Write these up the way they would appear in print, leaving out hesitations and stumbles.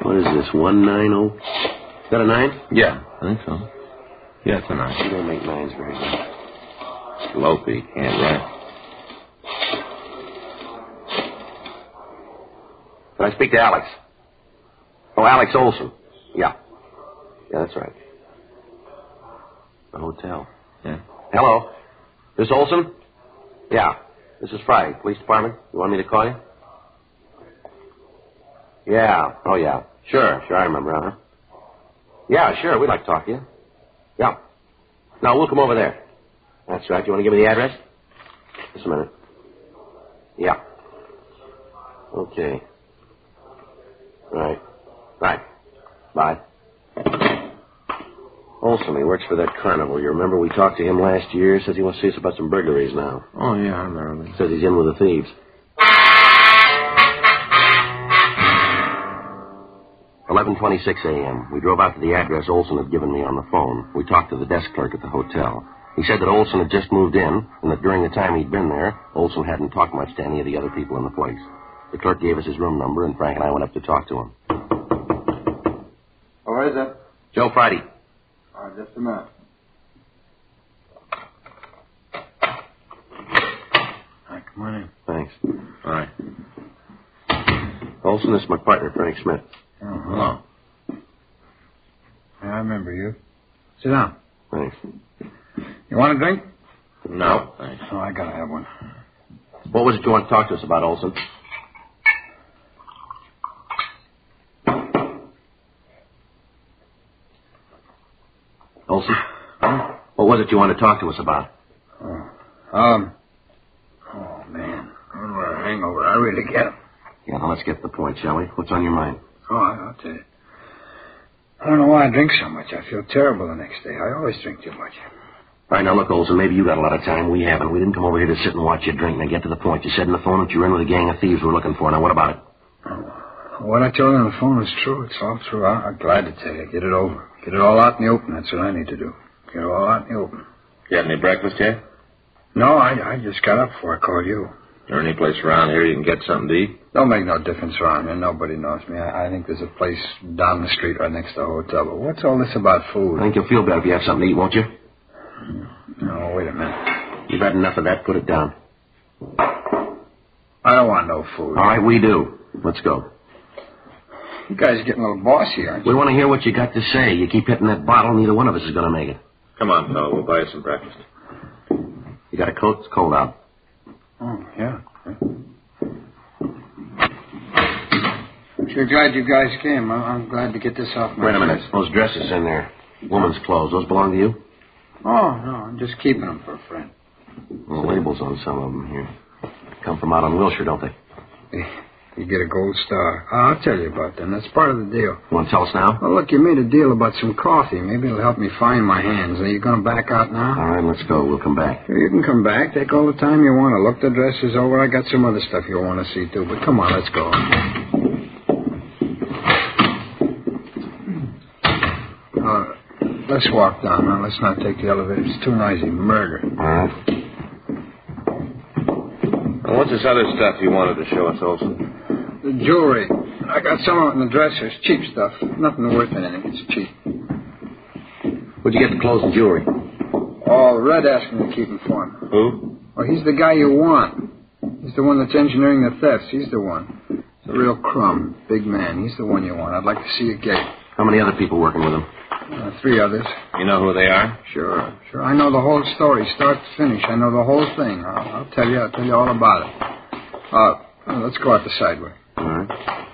What is this, 190? Is that a 9? Yeah, I think so. Yeah, it's a 9. You don't make 9s very good. Slopey, can't write. Can I speak to Alex? Oh, Alex Olson. Yeah. Yeah, that's right. The hotel. Yeah. Hello. This Olson? Yeah. This is Fry, police department. You want me to call you? Yeah. Oh, yeah. Sure, I remember, huh? Yeah, sure, we'd like to talk to you. Yeah. No, we'll come over there. That's right. You want to give me the address? Just a minute. Yeah. Okay. Right. Bye. Olson, he works for that carnival. You remember we talked to him last year? Says he wants to see us about some burglaries now. Oh, yeah, I remember. Says he's in with the thieves. 11:26 a.m. We drove out to the address Olson had given me on the phone. We talked to the desk clerk at the hotel. He said that Olson had just moved in, and that during the time he'd been there, Olson hadn't talked much to any of the other people in the place. The clerk gave us his room number, and Frank and I went up to talk to him. Who is it? Joe Friday. Oh, just a minute. All right, come on in. Thanks. All right. Olson, this is my partner, Frank Smith. Oh, hello. Yeah, I remember you. Sit down. Thanks. You want a drink? No, thanks. Oh, I gotta have one. What was it you want to talk to us about, Olson? Olson? Huh? What was it you wanted to talk to us about? Oh, man. What a hangover. I really get him. Yeah, now let's get to the point, shall we? What's on your mind? Oh, I'll tell you. I don't know why I drink so much. I feel terrible the next day. I always drink too much. All right, now look, Olson, maybe you got a lot of time. We haven't. We didn't come over here to sit and watch you drink. Now get to the point. You said on the phone that you were in with a gang of thieves we're looking for. Now what about it? What I told you on the phone is true. It's all true. I'm glad to tell you. Get it over. Get it all out in the open. That's what I need to do. Get it all out in the open. You had any breakfast yet? No, I just got up before I called you. Is there any place around here you can get something to eat? Don't make no difference around here. Nobody knows me. I think there's a place down the street right next to the hotel. But what's all this about food? I think you'll feel better if you have something to eat, won't you? No, wait a minute. You've had enough of that. Put it down. I don't want no food. All right, we do. Let's go. You guys are getting a little bossy, aren't you? We want to hear what you got to say. You keep hitting that bottle, neither one of us is going to make it. Come on, fella. We'll buy you some breakfast. You got a coat? It's cold out. Oh, yeah. Sure glad you guys came. I'm glad to get this off my Wait a minute. chest. Those dresses in there. Woman's clothes. Those belong to you? Oh, no. I'm just keeping them for a friend. Well, labels on some of them here. Come from out on Wilshire, don't they? You get a gold star. I'll tell you about them. That's part of the deal. You want to tell us now? Well, look, you made a deal about some coffee. Maybe it'll help me find my hands. Are you going to back out now? All right, let's go. We'll come back. Sure, you can come back. Take all the time you want to. Look the dresses over. I got some other stuff you'll want to see, too. But come on, let's go. Let's walk down now. Let's not take the elevator. It's too noisy. Murder. All right. Well, what's this other stuff you wanted to show us, Olson? The jewelry. I got some of it in the dressers. Cheap stuff. Nothing worth anything. It's cheap. Where'd you get the clothes and jewelry? Oh, Red asked me to keep him for him. Who? Well, he's the guy you want. He's the one that's engineering the thefts. He's the one. He's a real crumb. Big man. He's the one you want. I'd like to see you get it. How many other people working with him? 3 others. You know who they are? Sure. I know the whole story, start to finish. I know the whole thing. I'll tell you. I'll tell you all about it. Let's go out the side way. All right.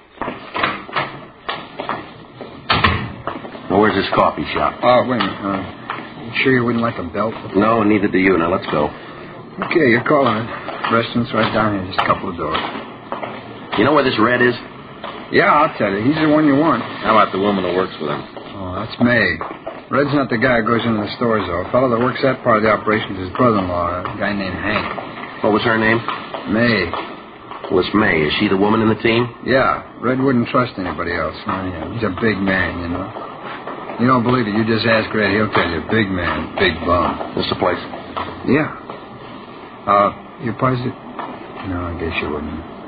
Well, where's this coffee shop? Oh, wait a minute. You sure you wouldn't like a belt? No, neither do you. Now, let's go. Okay, you're calling it. Restaurant's right down here, just a couple of doors. You know where this Red is? Yeah, I'll tell you. He's the one you want. How about the woman who works with him? Oh, that's May. Red's not the guy who goes into the stores, though. A fellow that works that part of the operation is his brother-in-law, a guy named Hank. What was her name? May. Well, it's May. Is she the woman in the team? Yeah, Red wouldn't trust anybody else. He's a big man, you know. You don't believe it, you just ask Red, he'll tell you. Big man, big bum. This the place? Yeah. You positive? No, I guess you wouldn't.